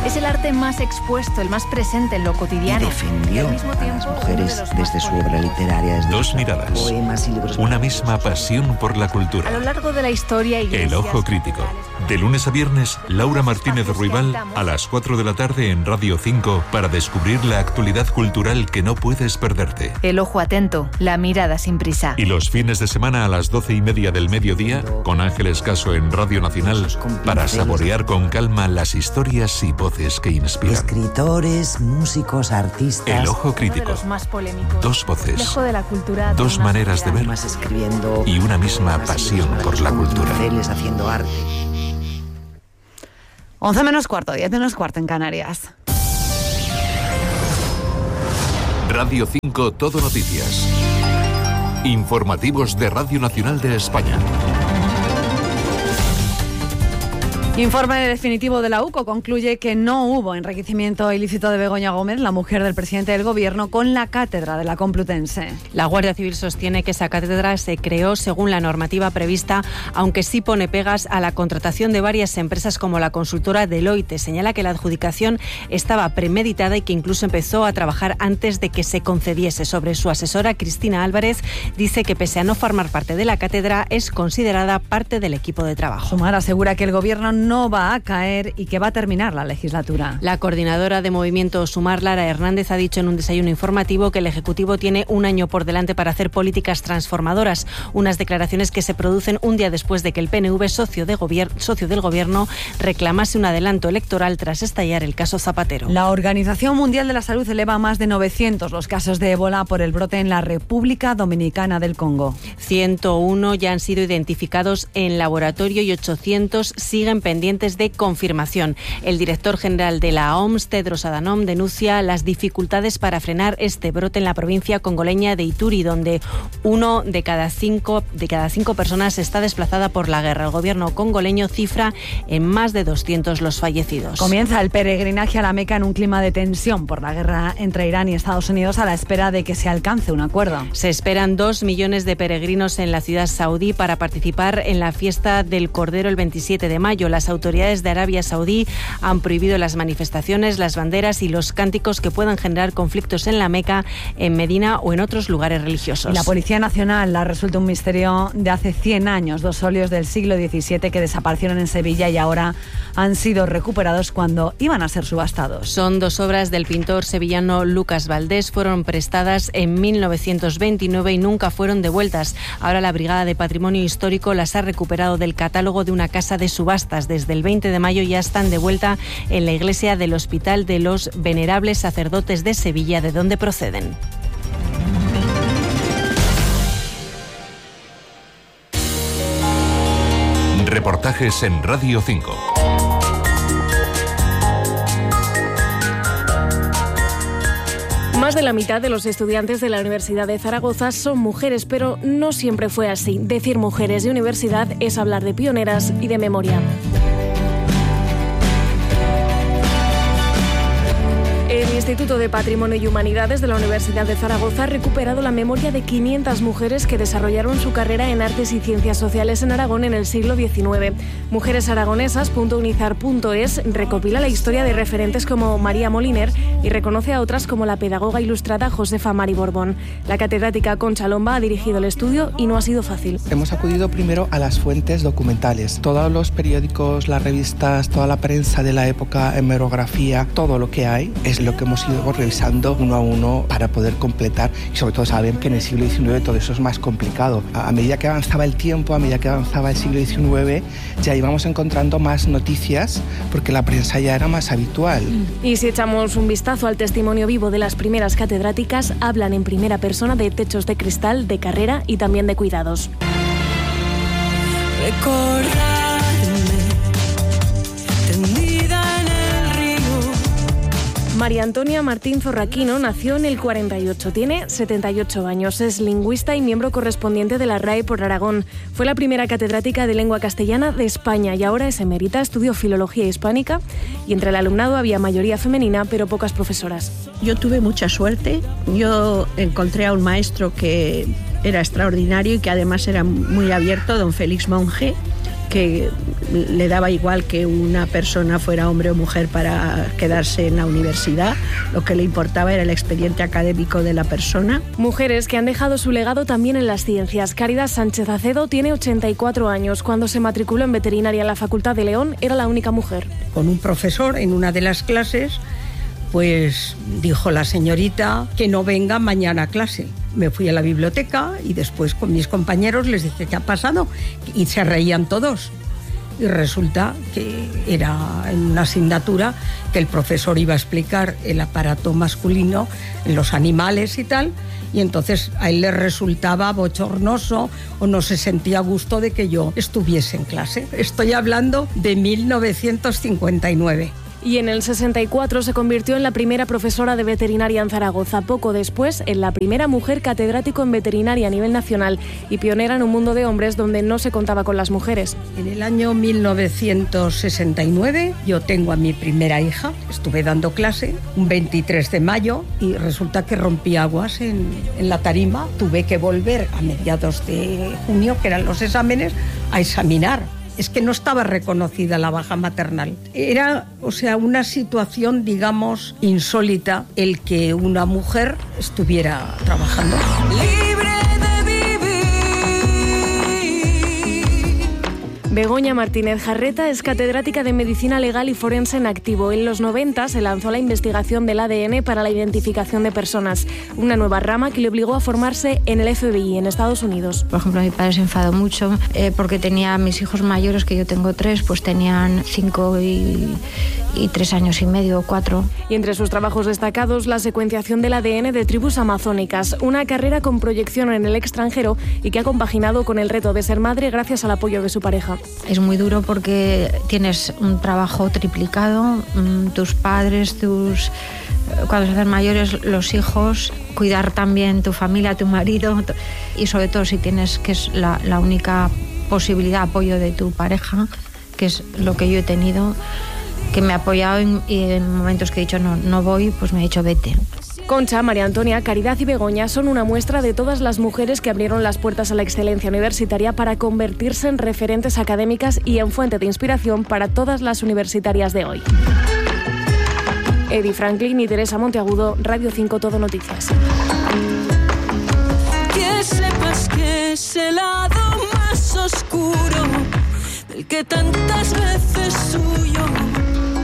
Es el arte más expuesto, el más presente en lo cotidiano. Y defendió al mismo a tiempo, las mujeres desde su obra literaria. Dos miradas, poemas y libros. una misma pasión por la A lo cultura. largo de la historia, iglesias, El Ojo Crítico. De lunes a viernes, Laura Martínez Ruibal a las 4 de la tarde en Radio 5 para descubrir la actualidad cultural que no puedes perderte. El ojo atento, la mirada sin prisa. Y los fines de semana a las 12:30 del mediodía, con Ángeles Caso en Radio Nacional, para saborear con calma las historias y voces que inspiran. Escritores, músicos, artistas. El Ojo Uno de Crítico. los más polémicos. Dos voces, Lejos de la cultura, dos más maneras de allá. ver Más escribiendo. y una misma pasión por la cultura. Pinceles haciendo arte. 11 menos cuarto, 10 menos cuarto en Canarias. Radio 5 Todo Noticias. Informativos de Radio Nacional de España. Informe definitivo de la UCO concluye que no hubo enriquecimiento ilícito de Begoña Gómez, la mujer del presidente del Gobierno, con la cátedra de la Complutense. La Guardia Civil sostiene que esa cátedra se creó según la normativa prevista, aunque sí pone pegas a la contratación de varias empresas como la consultora Deloitte. Señala que la adjudicación estaba premeditada y que incluso empezó a trabajar antes de que se concediese. Sobre su asesora, Cristina Álvarez, dice que pese a no formar parte de la cátedra, es considerada parte del equipo de trabajo. Sumar asegura que el Gobierno no va a caer y que va a terminar la legislatura. La coordinadora de Movimiento Sumar, Lara Hernández, ha dicho en un desayuno informativo que el Ejecutivo tiene un año por delante para hacer políticas transformadoras. Unas declaraciones que se producen un día después de que el PNV, socio del Gobierno, reclamase un adelanto electoral tras estallar el caso Zapatero. La Organización Mundial de la Salud eleva a más de 900 los casos de ébola por el brote en la República Dominicana del Congo. 101 ya han sido identificados en laboratorio y 800 siguen pendientes de confirmación. El director general de la OMS, Tedros Adhanom, denuncia las dificultades para frenar este brote en la provincia congoleña de Ituri, donde 1 de cada 5 personas está desplazada por la guerra. El gobierno congoleño cifra en más de 200 los fallecidos. Comienza el peregrinaje a la Meca en un clima de tensión por la guerra entre Irán y Estados Unidos, a la espera de que se alcance un acuerdo. Se esperan 2 millones de peregrinos en la ciudad saudí para participar en la fiesta del Cordero el 27 de mayo. Las autoridades de Arabia Saudí han prohibido las manifestaciones, las banderas y los cánticos que puedan generar conflictos en la Meca, en Medina o en otros lugares religiosos. La Policía Nacional ha resuelto un misterio de hace 100 años. 2 óleos del siglo XVII que desaparecieron en Sevilla y ahora han sido recuperados cuando iban a ser subastados. Son 2 obras del pintor sevillano Lucas Valdés. Fueron prestadas en 1929 y nunca fueron devueltas. Ahora la Brigada de Patrimonio Histórico las ha recuperado del catálogo de una casa de subastas. Desde el 20 de mayo ya están de vuelta en la iglesia del Hospital de los Venerables Sacerdotes de Sevilla, de donde proceden. Reportajes en Radio 5. Más de la mitad de los estudiantes de la Universidad de Zaragoza son mujeres, pero no siempre fue así. Decir mujeres de universidad es hablar de pioneras y de memoria. El Instituto de Patrimonio y Humanidades de la Universidad de Zaragoza ha recuperado la memoria de 500 mujeres que desarrollaron su carrera en Artes y Ciencias Sociales en Aragón en el siglo XIX. Mujeresaragonesas.unizar.es recopila la historia de referentes como María Moliner y reconoce a otras como la pedagoga ilustrada Josefa Mari Borbón. La catedrática Concha Lomba ha dirigido el estudio y no ha sido fácil. Hemos acudido primero a las fuentes documentales. Todos los periódicos, las revistas, toda la prensa de la época, hemerografía, todo lo que hay es lo que hemos ido revisando uno a uno para poder completar, y sobre todo saben que en el siglo XIX todo eso es más complicado. A medida que avanzaba el tiempo, a medida que avanzaba el siglo XIX, ya íbamos encontrando más noticias porque la prensa ya era más habitual. Y si echamos un vistazo al testimonio vivo de las primeras catedráticas, hablan en primera persona de techos de cristal, de carrera y también de cuidados. María Antonia Martín Zorraquino nació en el 48, tiene 78 años, es lingüista y miembro correspondiente de la RAE por Aragón. Fue la primera catedrática de lengua castellana de España y ahora es emérita, estudió filología hispánica y entre el alumnado había mayoría femenina pero pocas profesoras. Yo tuve mucha suerte, yo encontré a un maestro que era extraordinario y que además era muy abierto, don Félix Monge, que le daba igual que una persona fuera hombre o mujer para quedarse en la universidad. Lo que le importaba era el expediente académico de la persona. Mujeres que han dejado su legado también en las ciencias. Caridad Sánchez Acedo tiene 84 años. Cuando se matriculó en veterinaria en la Facultad de León, era la única mujer. Con un profesor en una de las clases, pues dijo la señorita que no venga mañana a clase. Me fui a la biblioteca y después con mis compañeros les dije ¿qué ha pasado? Y se reían todos. Y resulta que era en una asignatura que el profesor iba a explicar el aparato masculino en los animales y tal, y entonces a él le resultaba bochornoso o no se sentía a gusto de que yo estuviese en clase. Estoy hablando de 1959. Y en el 64 se convirtió en la primera profesora de veterinaria en Zaragoza. Poco después, en la primera mujer catedrático en veterinaria a nivel nacional y pionera en un mundo de hombres donde no se contaba con las mujeres. En el año 1969 yo tengo a mi primera hija. Estuve dando clase un 23 de mayo y resulta que rompí aguas en la tarima. Tuve que volver a mediados de junio, que eran los exámenes, a examinar. Es que no estaba reconocida la baja maternal. Era, una situación, digamos, insólita el que una mujer estuviera trabajando. Begoña Martínez Jarreta es catedrática de Medicina Legal y Forense en activo. En los 90 se lanzó la investigación del ADN para la identificación de personas, una nueva rama que le obligó a formarse en el FBI, en Estados Unidos. Por ejemplo, mi padre se enfadó mucho porque tenía mis hijos mayores, que yo tengo 3, pues tenían 5 y 3 años y medio, 4. Y entre sus trabajos destacados, la secuenciación del ADN de tribus amazónicas, una carrera con proyección en el extranjero y que ha compaginado con el reto de ser madre gracias al apoyo de su pareja. Es muy duro porque tienes un trabajo triplicado, tus padres, cuando se hacen mayores, los hijos, cuidar también tu familia, tu marido y sobre todo si tienes, que es la única posibilidad, apoyo de tu pareja, que es lo que yo he tenido, que me ha apoyado y en momentos que he dicho no voy, pues me ha dicho vete. Concha, María Antonia, Caridad y Begoña son una muestra de todas las mujeres que abrieron las puertas a la excelencia universitaria para convertirse en referentes académicas y en fuente de inspiración para todas las universitarias de hoy. Eddie Franklin y Teresa Monteagudo, Radio 5 Todo Noticias. Que sepas que es el lado más oscuro del que tantas veces huyo.